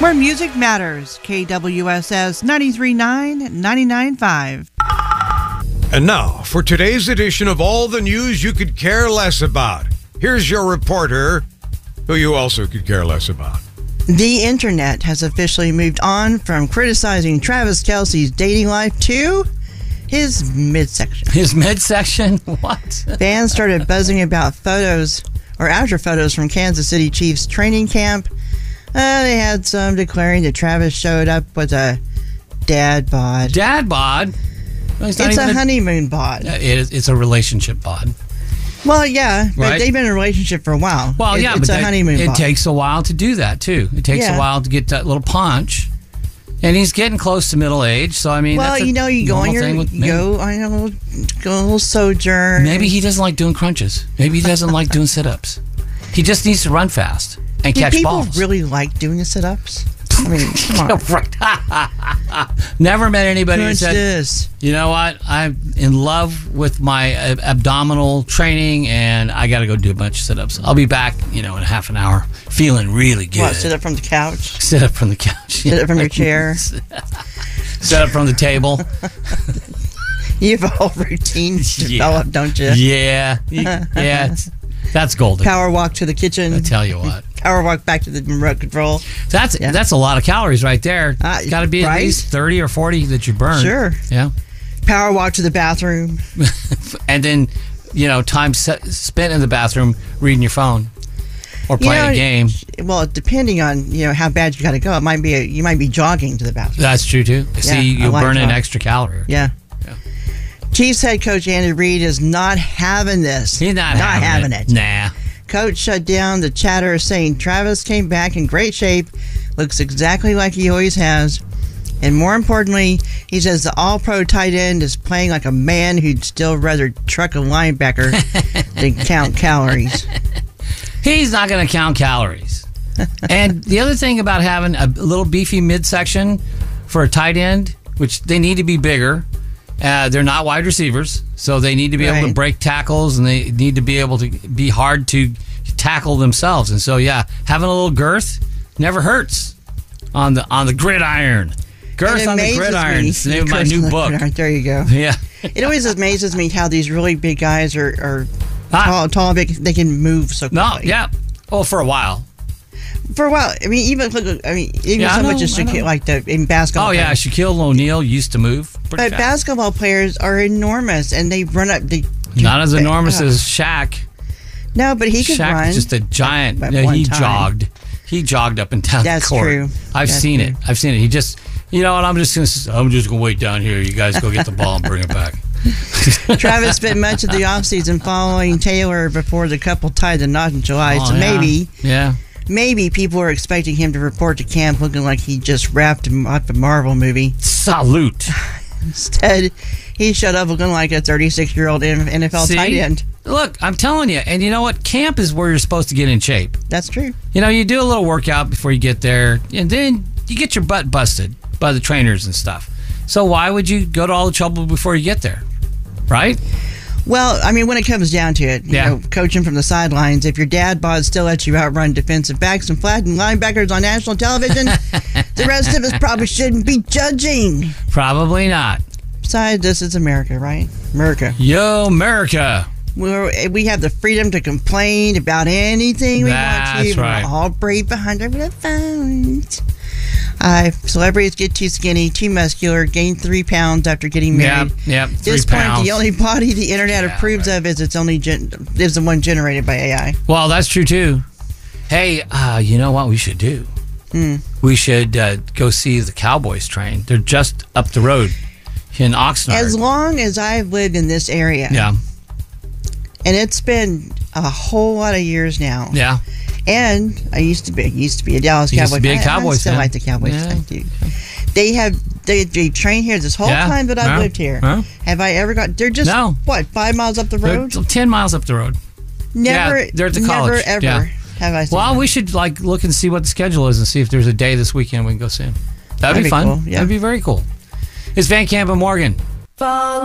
Where music matters. KWSS 93.9, 99.5. And now, for today's edition of all the news you could care less about, here's your reporter, who you also could care less about. The internet has officially moved on from criticizing Travis Kelce's dating life to his midsection. His midsection? What? Fans started buzzing about photos, or after photos from Kansas City Chiefs training camp. They had some declaring that Travis showed up with a dad bod. Dad bod? Well, it's a honeymoon bod. It's a relationship bod. Well, yeah, but right? They've been in a relationship for a while. Well, yeah, it's but a honeymoon bod. It takes a while to do that, too. It takes a while to get that little punch. And he's getting close to middle age, so I mean, well, that's a you go on your go on a little sojourn. Maybe he doesn't like doing crunches. Maybe he doesn't like doing sit-ups. He just needs to run fast and catch balls. Do people really like doing the sit-ups? I mean, come on. Never met anybody who said, this. You know what? I'm in love with my abdominal training, and I got to go do a bunch of sit-ups. I'll be back, in half an hour, feeling really good. What, sit up from the couch? Sit up from the couch. Sit up from your chair. Sit up from the table. You have a whole routine developed, don't you? Yeah. Yeah. That's golden. Power walk to the kitchen. I tell you what. Power walk back to the remote control. That's a lot of calories right there. It's got to be at least 30 or 40 that you burn. Sure. Yeah. Power walk to the bathroom. And then, time spent in the bathroom reading your phone or playing a game. Well, depending on, how bad you got to go, it might be you might be jogging to the bathroom. That's true too. See, you'll burn an extra calorie. Yeah. Chiefs head coach Andy Reid is not having this. He's not having it. Nah. Coach shut down the chatter saying Travis came back in great shape, looks exactly like he always has. And more importantly, he says the all-pro tight end is playing like a man who'd still rather truck a linebacker than count calories. He's not going to count calories. And the other thing about having a little beefy midsection for a tight end, which they need to be bigger. They're not wide receivers, so they need to be able to break tackles, and they need to be able to be hard to tackle themselves. And so, having a little girth never hurts on the gridiron. Girth on the gridiron. It's the name of my new book. There you go. Yeah. It always amazes me how these really big guys are tall, big. They can move so quickly. No, yeah. Well, for a while. For a while, I mean, even so much as in basketball. Oh yeah, Shaquille O'Neal used to move. But basketball players are enormous, and they run up. Not as enormous as Shaq. No, but he could run. Shaq was just a giant. He jogged. He jogged up and down the court. True. I've seen it. He just. You know what? I'm just gonna wait down here. You guys go get the ball and bring it back. Travis spent much of the offseason following Taylor before the couple tied the knot in July. Maybe people were expecting him to report to camp looking like he just wrapped up a Marvel movie. Salute. Instead, he showed up looking like a 36-year-old NFL tight end. Look, I'm telling you, and you know what? Camp is where you're supposed to get in shape. That's true. You do a little workout before you get there, and then you get your butt busted by the trainers and stuff. So why would you go to all the trouble before you get there? Right? Well, I mean, when it comes down to it, coaching from the sidelines, if your dad bod still lets you outrun defensive backs and flatten linebackers on national television, the rest of us probably shouldn't be judging. Probably not. Besides, this is America, right? America. Yo, America. We have the freedom to complain about anything we want to. That's right. We're all brave behind our phones. Celebrities get too skinny, too muscular, gain 3 pounds after getting married. Yep, 3 At this pounds. point, the only body the internet approves of is its only is the one generated by AI. Well, that's true too. Hey, you know what we should do? We should go see the Cowboys train. They're just up the road in Oxnard. As long as I've lived in this area, and it's been a whole lot of years now. Yeah. And I used to be a Dallas Cowboys fan. Used to be a Cowboys I still fan. like the Cowboys. Yeah. I do. They train here this whole time that I've lived here. Have I ever got? They're just 5 miles up the road? They're 10 miles up the road. Never. They're at the college. Never ever have I seen them. We should look and see what the schedule is and see if there's a day this weekend we can go see them. That'd be fun. Cool. Yeah. That'd be very cool. It's Van Camp and Morgan.